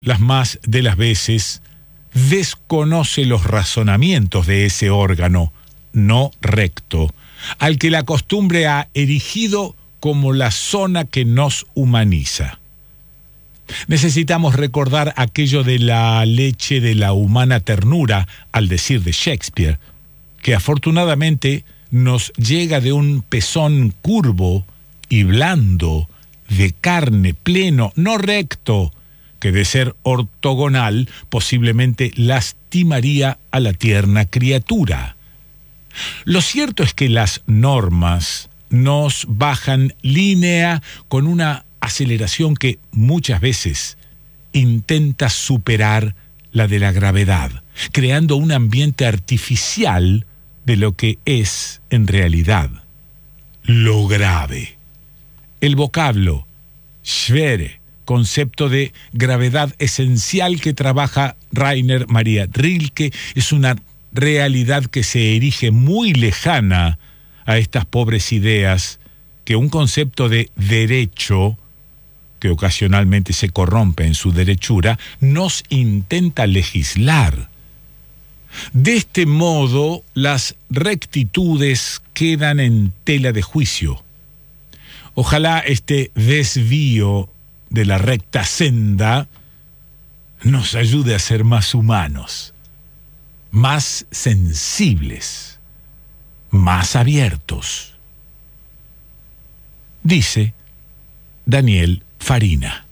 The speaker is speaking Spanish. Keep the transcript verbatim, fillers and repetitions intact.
las más de las veces, desconoce los razonamientos de ese órgano no recto, al que la costumbre ha erigido como la zona que nos humaniza. Necesitamos recordar aquello de la leche de la humana ternura, al decir de Shakespeare, que afortunadamente nos llega de un pezón curvo y blando, de carne, pleno, no recto, que de ser ortogonal posiblemente lastimaría a la tierna criatura. Lo cierto es que las normas nos bajan línea con una aceleración que muchas veces intenta superar la de la gravedad, creando un ambiente artificial de lo que es, en realidad, lo grave. El vocablo schwere, concepto de gravedad esencial que trabaja Rainer Maria Rilke, es una realidad que se erige muy lejana a estas pobres ideas que un concepto de derecho, que ocasionalmente se corrompe en su derechura, nos intenta legislar. De este modo, las rectitudes quedan en tela de juicio. Ojalá este desvío de la recta senda nos ayude a ser más humanos, más sensibles, más abiertos. Dice Daniel Farina.